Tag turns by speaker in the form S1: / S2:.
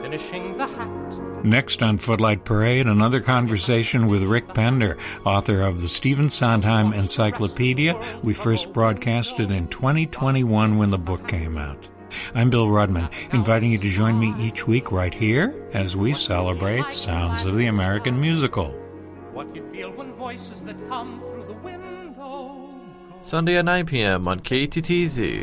S1: finishing the hat.
S2: Next on Footlight Parade, another conversation with Rick Pender, author of the Stephen Sondheim Encyclopedia. We first broadcasted in 2021 when the book came out. I'm Bill Rudman, inviting you to join me each week right here as we celebrate Sounds of the American Musical.
S1: What you feel when voices that come through the window.
S3: Sunday at 9 p.m. on KTTZ.